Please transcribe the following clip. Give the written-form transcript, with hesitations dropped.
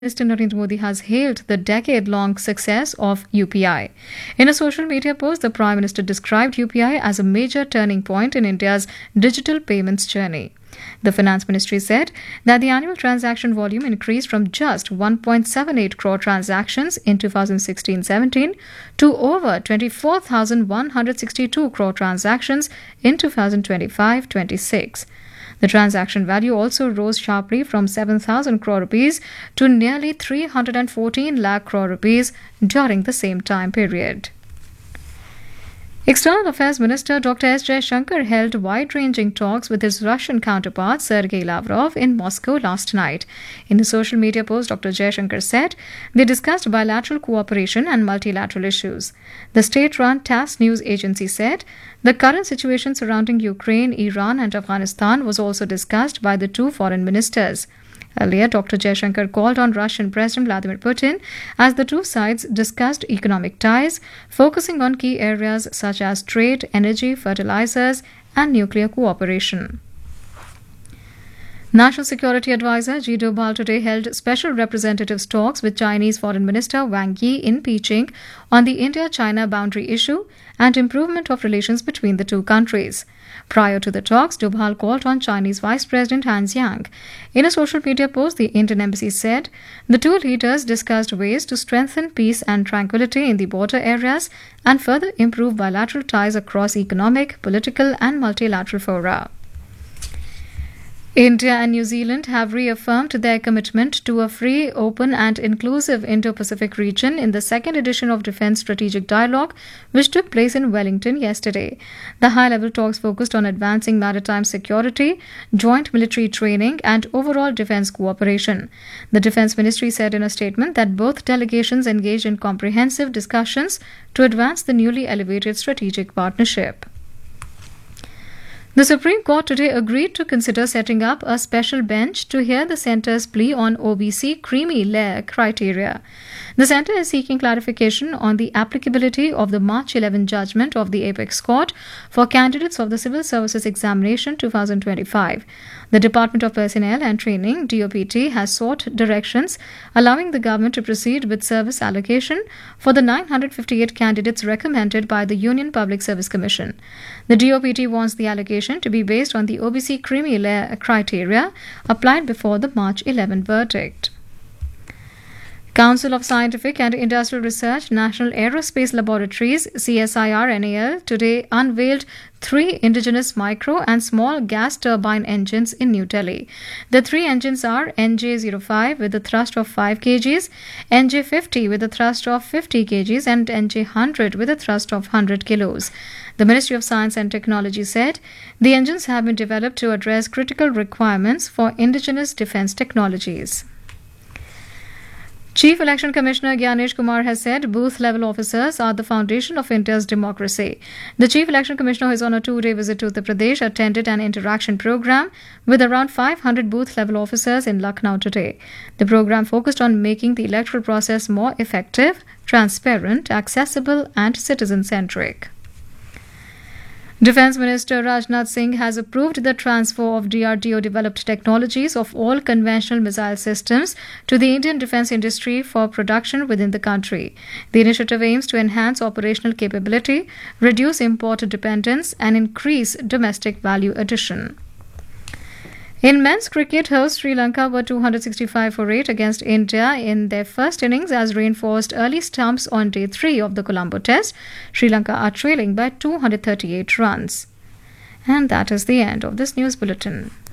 Mr. Narendra Modi has hailed the decade-long success of UPI. In a social media post, the Prime Minister described UPI as a major turning point in India's digital payments journey. The Finance Ministry said that the annual transaction volume increased from just 1.78 crore transactions in 2016-17 to over 24,162 crore transactions in 2025-26. The transaction value also rose sharply from 7,000 crore rupees to nearly 314 lakh crore rupees during the same time period. External Affairs Minister Dr. S. Jaishankar held wide-ranging talks with his Russian counterpart Sergei Lavrov in Moscow last night. In a social media post, Dr. Jaishankar said they discussed bilateral cooperation and multilateral issues. The state-run TASS news agency said the current situation surrounding Ukraine, Iran and Afghanistan was also discussed by the two foreign ministers. Earlier, Dr. Jaishankar called on Russian President Vladimir Putin as the two sides discussed economic ties, focusing on key areas such as trade, energy, fertilizers, and nuclear cooperation. National Security Advisor G. Dobal today held special representatives talks with Chinese Foreign Minister Wang Yi in Beijing on the India-China boundary issue and improvement of relations between the two countries. Prior to the talks, Dobal called on Chinese Vice President Han Xiang. In a social media post, the Indian embassy said the two leaders discussed ways to strengthen peace and tranquility in the border areas and further improve bilateral ties across economic, political, and multilateral fora. India and New Zealand have reaffirmed their commitment to a free, open and inclusive Indo-Pacific region in the second edition of Defence Strategic Dialogue, which took place in Wellington yesterday. The high-level talks focused on advancing maritime security, joint military training and overall defence cooperation. The Defence Ministry said in a statement that both delegations engaged in comprehensive discussions to advance the newly elevated strategic partnership. The Supreme Court today agreed to consider setting up a special bench to hear the centre's plea on OBC creamy layer criteria. The centre is seeking clarification on the applicability of the March 11 judgment of the Apex Court for candidates of the Civil Services Examination 2025. The Department of Personnel and Training, DOPT, has sought directions allowing the government to proceed with service allocation for the 958 candidates recommended by the Union Public Service Commission. The DOPT wants the allocation to be based on the OBC creamy layer criteria applied before the March 11 verdict. Council of Scientific and Industrial Research, National Aerospace Laboratories, CSIR-NAL, today unveiled 3 indigenous micro and small gas turbine engines in New Delhi. The 3 engines are NJ05 with a thrust of 5 kgs, NJ50 with a thrust of 50 kgs and NJ100 with a thrust of 100 kilos. The Ministry of Science and Technology said the engines have been developed to address critical requirements for indigenous defence technologies. Chief Election Commissioner Gyanesh Kumar has said booth-level officers are the foundation of India's democracy. The Chief Election Commissioner, who is on a 2-day visit to Uttar Pradesh, attended an interaction program with around 500 booth-level officers in Lucknow today. The program focused on making the electoral process more effective, transparent, accessible and citizen-centric. Defence Minister Rajnath Singh has approved the transfer of DRDO-developed technologies of all conventional missile systems to the Indian defence industry for production within the country. The initiative aims to enhance operational capability, reduce import dependence and increase domestic value addition. In men's cricket, hosts Sri Lanka were 265 for 8 against India in their first innings as rain forced early stumps on day 3 of the Colombo Test. Sri Lanka are trailing by 238 runs. And that is the end of this news bulletin.